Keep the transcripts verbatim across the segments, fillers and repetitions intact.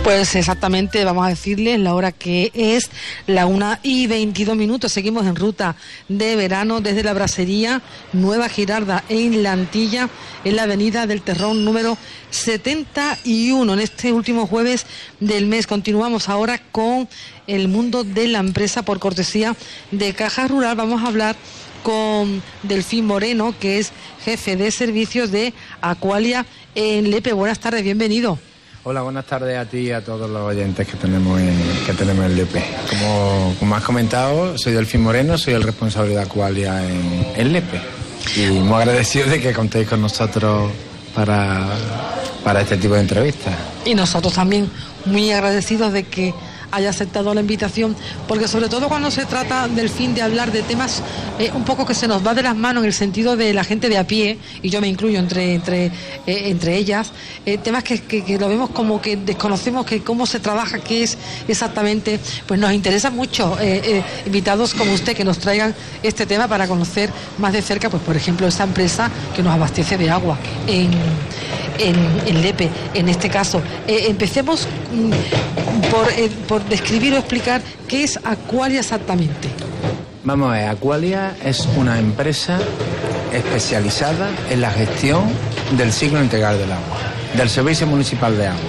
Pues exactamente, vamos a decirles la hora que es, la una y veintidós minutos. Seguimos en ruta de verano desde la Brasería Nueva Girarda en La Antilla, en la avenida del Terrón número setenta y uno. En este último jueves del mes continuamos ahora con el mundo de la empresa por cortesía de Caja Rural. Vamos a hablar con Delfín Moreno, que es jefe de servicios de Aqualia en Lepe. Buenas tardes, bienvenido. Hola, buenas tardes a ti y a todos los oyentes que tenemos en, que tenemos en Lepe. Como, como has comentado, soy Delfín Moreno, soy el responsable de Aqualia en, en Lepe. Y muy agradecido de que contéis con nosotros para, para este tipo de entrevistas. Y nosotros también muy agradecidos de que haya aceptado la invitación, porque sobre todo cuando se trata del fin de hablar de temas eh, un poco que se nos va de las manos en el sentido de la gente de a pie, y yo me incluyo entre entre eh, entre ellas, eh, temas que, que, que lo vemos como que desconocemos que cómo se trabaja, qué es exactamente, pues nos interesa mucho eh, eh, invitados como usted que nos traigan este tema para conocer más de cerca, pues por ejemplo esa empresa que nos abastece de agua en En, en Lepe, en este caso. Eh, empecemos mm, por, eh, por describir o explicar qué es Aqualia exactamente. Vamos a ver, Aqualia es una empresa especializada en la gestión del ciclo integral del agua, del Servicio Municipal de Agua.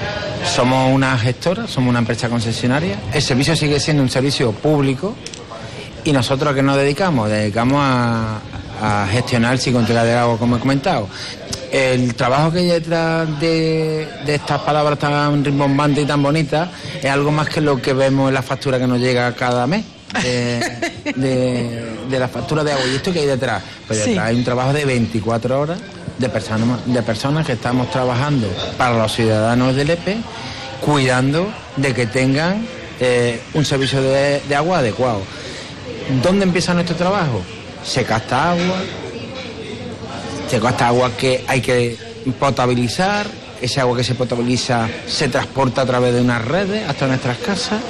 Somos una gestora, somos una empresa concesionaria, el servicio sigue siendo un servicio público y nosotros ¿a qué nos dedicamos? Dedicamos a, a gestionar el ciclo integral del agua, como he comentado. El trabajo que hay detrás de, de estas palabras tan rimbombantes y tan bonitas es algo más que lo que vemos en la factura que nos llega cada mes de, de, de la factura de agua. ¿Y esto que hay detrás? Pues detrás sí. Hay un trabajo de veinticuatro horas de personas, de personas que estamos trabajando para los ciudadanos de Lepe, cuidando de que tengan eh, un servicio de, de agua adecuado. ¿Dónde empieza nuestro trabajo? Se capta agua, se gasta agua que hay que potabilizar, ese agua que se potabiliza se transporta a través de unas redes hasta nuestras casas,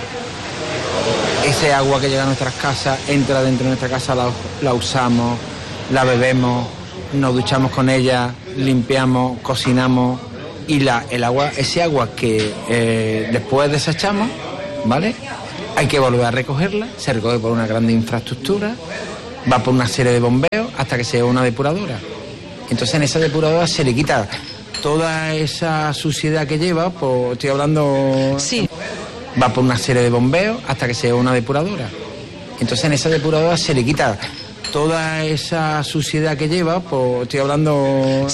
ese agua que llega a nuestras casas entra dentro de nuestra casa, la, la usamos, la bebemos, nos duchamos con ella, limpiamos, cocinamos y la, el agua, ese agua que eh, después desechamos, ¿vale? Hay que volver a recogerla, se recoge por una grande infraestructura, va por una serie de bombeos hasta que se lleva una depuradora. Entonces en esa depuradora se le quita toda esa suciedad que lleva, pues estoy hablando... Sí. Va por una serie de bombeos hasta que se lleva una depuradora. Entonces en esa depuradora se le quita toda esa suciedad que lleva, pues estoy hablando...